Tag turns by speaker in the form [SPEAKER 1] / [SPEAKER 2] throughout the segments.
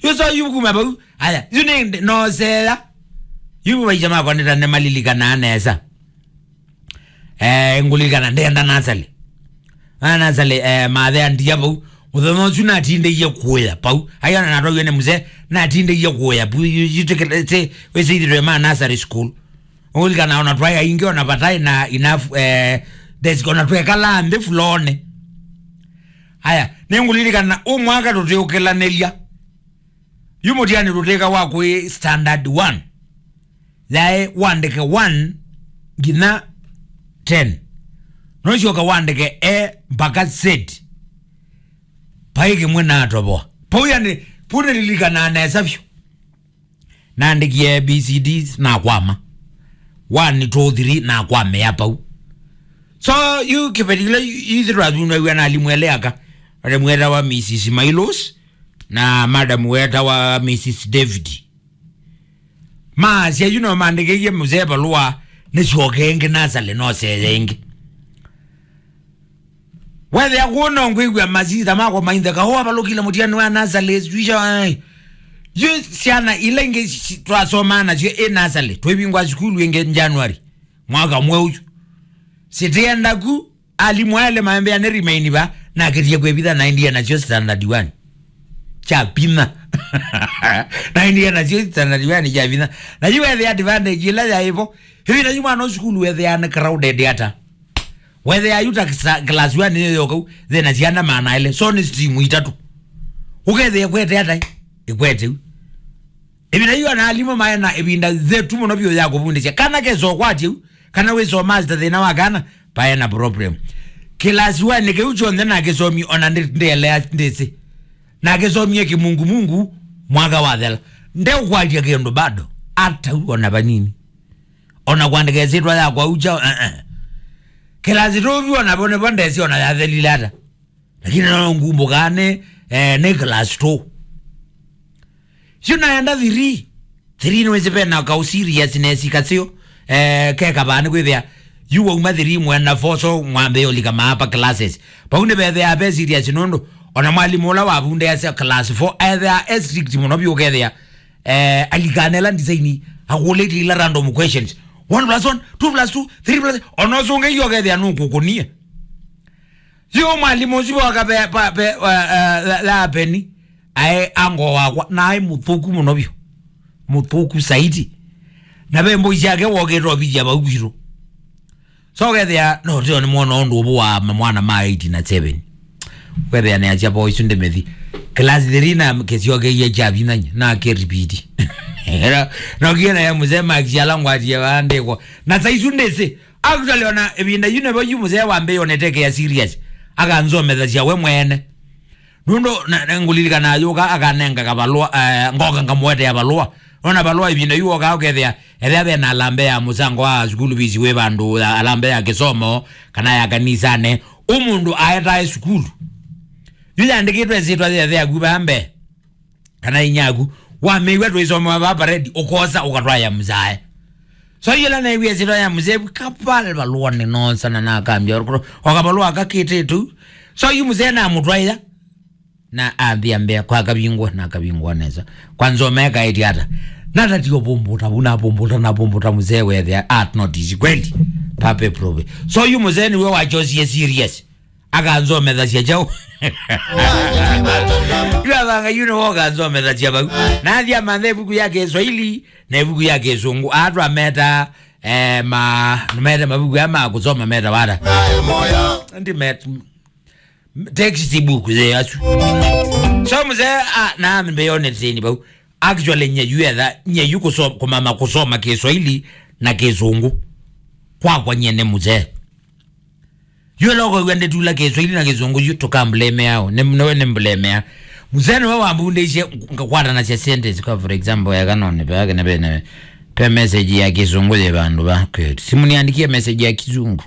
[SPEAKER 1] Yuso yuku mabu. Aya. Yune no se. Yuku wa jamaa kwa nita nemalilika na anesa. Ngulika na ndenda nasali. Nasali maadhe andiyabu. Udhono chuna atinde ye kuya pau. Ayana na royo ne mzee na atinde ye kuya. You take it. We say the man nursery school. Ngulika na onatwaya ingi onapatai na enough. There's gonna be a kala and the floor. Aya, nengulika na umwaka tutokela nelia. Yumutiani tuteka wakwe standard 1. Zae wandeke 1 gina 10. Noishoka wandeke mpaka Z. Paike mwena atobo. Pawiyani pune lilika na anayasafyo. Naandikie BCDs na kwama. 1, 2, 3 na kwame yapau. So you kipetila either aduna wana alimueleaka. Mweta wa Mrs. Milos na Madam Weta wa Mrs. David. Siya you know mandike ye mzeba luwa nishoke nasale no seyengi. Whether ya kuona ngwigwe ya mazida mako mainda kahoa palokila mutiani wa nasale swisha yu siana ilenge tuasomana yu nasale tuwebingwa skulu yenge January mwaka mweuju sitienda ku alimuele maembe ya nerimaini ba na kitia kwebida na India na sio standard 1 chapina na India na sio standard 1 chapina na jiwe the advantage ila ya hivyo hivi na juma no school where they are crowded data whether are you class 1 ni yoko then asiana maana ile so ni stream itatu ukethe kwete hata ikwete hivi na hiyo na alimo maana ibinda zetu muno byo yako bundisha kana kezo kwati kana wezo master then wakana paye na problem class 1 nike ucho ndena kezomi onandele ndese na kezomi yake mungu mwaka wadela ndeo kwaje kendo bado hata uona banini ona kwandike zitwa ya kwa ucha class 2 uona bone bondesi ona ya delilata lakini na ngumbo kane ne class 2 sina enda 3 nweze pena ka serious nesi kasio keka bana kwebya you wa madhiri mwana foso mwambe olika mapa classes paune be there be serious nondo ona mwalimu la wabunde ya class 4 either strict monobyo kethya alikanela design akuleti la random questions 1+1 2+2 3+ ono zonge yo kethya nukukunia yo mwalimu sibo akabe la peni ango wakwa na muthuku monobyo muthuku saidi na bembo yake wogetwa bijya bagwiro so kethya no tio ni mwana ondo bwa mwana ma 87 whether ne acha boy sunde methi class 3 na kesio ke ye jabina na ke repeat era no kiena ya muzema akishala ngwati ya bande ko na tsaisunde actually ona ebinda yune bo yumuze wambe yoneteke ya serious akanzo metha we mwene nundo ngulilika nayo ka akanenga kabalwa ngoka ngamwete ya balwa ona balwa ibinda yuo ka okethya ebe na alambe ya muzango wa skulu bizi we bandu alambe ya kisomo kana ya kanisane umundu ayeta skulu yule ndikitwe zitwa ya gubambe kana inyagu wa mewe twisomo baba ready okoza ukatwaya mzae so yule na iwe zitwa ya mzee kapal balwa ni nonsa na akambya okabalwa akakite tu so yu mzee na mutwaya na ambiambia kwa kabingwa na kabingwa neza kwanzo meka etiata nata tiyo bombuta buna bombuta na bombuta mzee we the art not easy kweli pape probe so yu mzee ni we wachosi serious akanzo medha chao yabanga you know akanzo medha chaba na dia mande buku yake Swahili na buku yake Zungu atwa meta meta mabuku ama kusoma meta wada ndi met text book ze asu so mzee na mbeyone tsini ba actually nye yuko so kumama kusoma Kiswahili na Kizungu kwa nyene mzee yolo kwende tula Kiswahili na Kizungu yutoka mbleme yao ne mbleme mzee no wambunde ishe ngakwata na sentence for example ya kanone ba kana bene pe message ya Kizungu le bandu ba kwet simuniandikie message ya Kizungu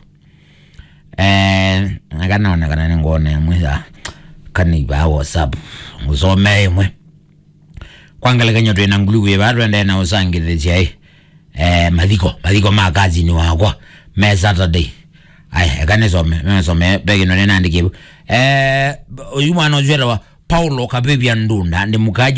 [SPEAKER 1] nakanaona kana ngone mwiza kaniba WhatsApp ngusome imwe kwangala kanyoto ena nguluwe bado enda na usangire chai madiko makazi ni wakwa me Saturday ai kanesome begino nena ndikibu uyu mwana ojera wa Paulo Kabebya Ndunda ndi mukaji